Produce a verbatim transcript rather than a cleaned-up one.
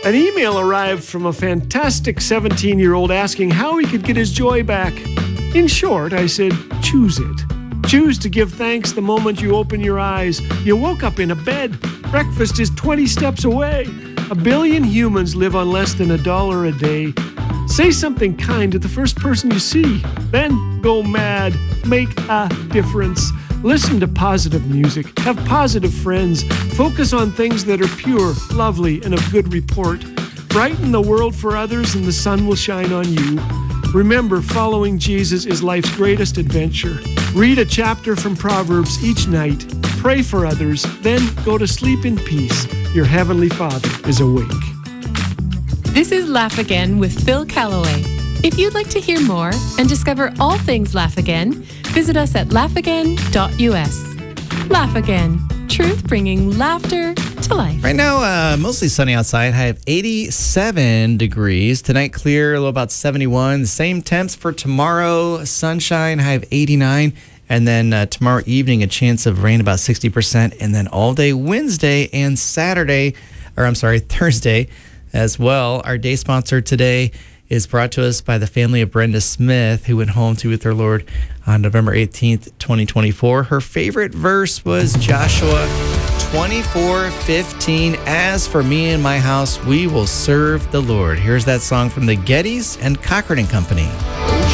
An email arrived from a fantastic seventeen-year-old asking how he could get his joy back. In short, I said, choose it. Choose to give thanks the moment you open your eyes. You woke up in a bed. Breakfast is twenty steps away. A billion humans live on less than a dollar a day. Say something kind to the first person you see. Then go mad. Make a difference. Listen to positive music. Have positive friends. Focus on things that are pure, lovely, and of good report. Brighten the world for others and the sun will shine on you. Remember, following Jesus is life's greatest adventure. Read a chapter from Proverbs each night. Pray for others, then go to sleep in peace. Your Heavenly Father is awake. This is Laugh Again with Phil Callaway. If you'd like to hear more and discover all things Laugh Again, visit us at laugh again dot u s. Laugh Again, truth bringing laughter to life. Right now, uh, mostly sunny outside. I have eighty-seven degrees. Tonight, clear, a little about seventy-one. The same temps for tomorrow. Sunshine, I have eighty-nine. And then uh, tomorrow evening, a chance of rain about sixty percent. And then all day Wednesday and Saturday, or I'm sorry, Thursday as well. Our day sponsor today is brought to us by the family of Brenda Smith, who went home to with her Lord on November eighteenth, twenty twenty-four. Her favorite verse was Joshua twenty-four fifteen. As for me and my house, we will serve the Lord. Here's that song from the Gettys and Cochran and Company.